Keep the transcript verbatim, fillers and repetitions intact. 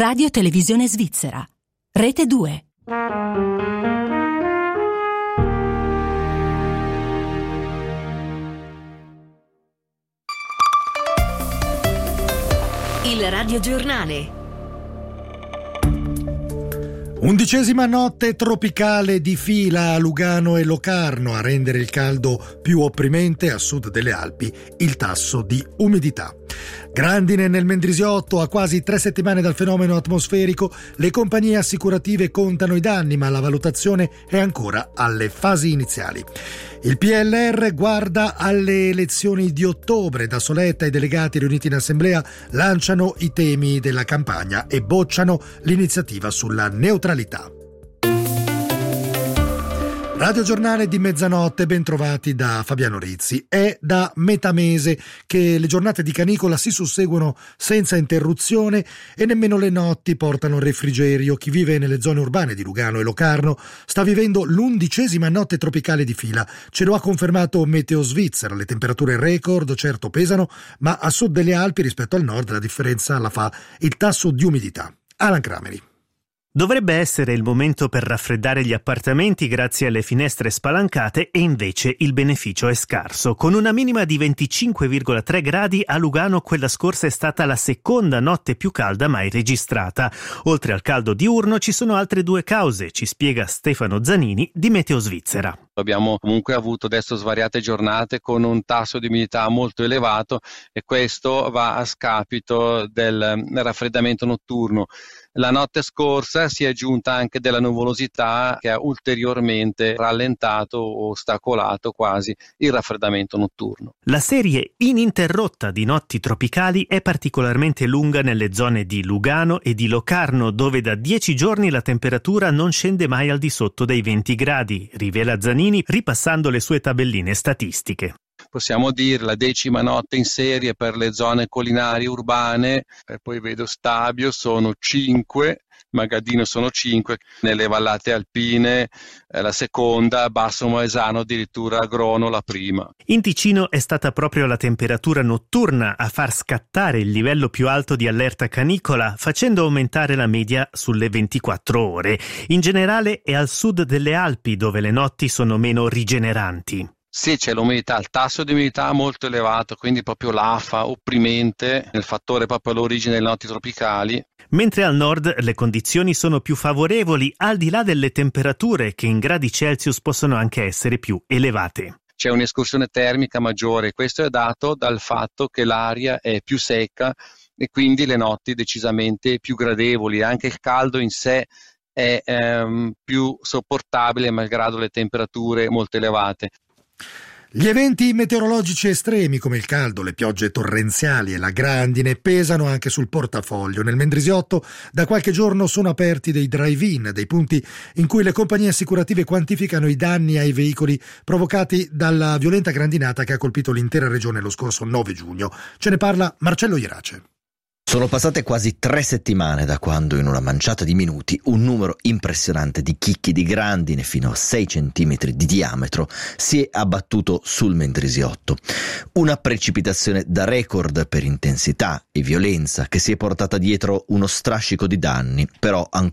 Radio Televisione Svizzera. Rete due. Il radiogiornale. Undicesima notte tropicale di fila a Lugano e Locarno, a rendere il caldo più opprimente a sud delle Alpi il tasso di umidità. Grandine nel Mendrisiotto, a quasi tre settimane dal fenomeno atmosferico, le compagnie assicurative contano i danni, ma la valutazione è ancora alle fasi iniziali. Il P L R guarda alle elezioni di ottobre. Da Soletta i delegati riuniti in assemblea lanciano i temi della campagna e bocciano l'iniziativa sulla neutralità. Radio Giornale di mezzanotte, ben trovati da Fabiano Rizzi. È da metà mese che le giornate di canicola si susseguono senza interruzione e nemmeno le notti portano refrigerio. Chi vive nelle zone urbane di Lugano e Locarno sta vivendo l'undicesima notte tropicale di fila. Ce lo ha confermato Meteo Svizzera. Le temperature record certo pesano, ma a sud delle Alpi rispetto al nord la differenza la fa il tasso di umidità. Alan Crameri. Dovrebbe essere il momento per raffreddare gli appartamenti grazie alle finestre spalancate e invece il beneficio è scarso. Con una minima di venticinque virgola tre gradi a Lugano quella scorsa è stata la seconda notte più calda mai registrata. Oltre al caldo diurno ci sono altre due cause, ci spiega Stefano Zanini di Meteo Svizzera. Abbiamo comunque avuto adesso svariate giornate con un tasso di umidità molto elevato e questo va a scapito del raffreddamento notturno. La notte scorsa si è aggiunta anche della nuvolosità che ha ulteriormente rallentato o ostacolato quasi il raffreddamento notturno. La serie ininterrotta di notti tropicali è particolarmente lunga nelle zone di Lugano e di Locarno, dove da dieci giorni la temperatura non scende mai al di sotto dei venti gradi, rivela Zanini ripassando le sue tabelline statistiche. Possiamo dire la decima notte in serie per le zone collinari urbane, e poi vedo Stabio sono cinque, Magadino sono cinque, nelle vallate alpine eh, la seconda, Basso Moesano addirittura Grono la prima. In Ticino è stata proprio la temperatura notturna a far scattare il livello più alto di allerta canicola, facendo aumentare la media sulle ventiquattro ore. In generale è al sud delle Alpi dove le notti sono meno rigeneranti. Sì, c'è l'umidità, il tasso di umidità molto elevato, quindi proprio l'afa opprimente, nel fattore proprio all'origine delle notti tropicali. Mentre al nord le condizioni sono più favorevoli, al di là delle temperature che in gradi Celsius possono anche essere più elevate. C'è un'escursione termica maggiore, questo è dato dal fatto che l'aria è più secca e quindi le notti decisamente più gradevoli, anche il caldo in sé è ehm, più sopportabile malgrado le temperature molto elevate. Gli eventi meteorologici estremi come il caldo, le piogge torrenziali e la grandine pesano anche sul portafoglio. Nel Mendrisiotto da qualche giorno sono aperti dei drive-in, dei punti in cui le compagnie assicurative quantificano i danni ai veicoli provocati dalla violenta grandinata che ha colpito l'intera regione lo scorso nove giugno. Ce ne parla Marcello Ierace. Sono passate quasi tre settimane da quando in una manciata di minuti un numero impressionante di chicchi di grandine fino a sei centimetri di diametro si è abbattuto sul Mendrisiotto. Una precipitazione da record per intensità e violenza che si è portata dietro uno strascico di danni, però ancora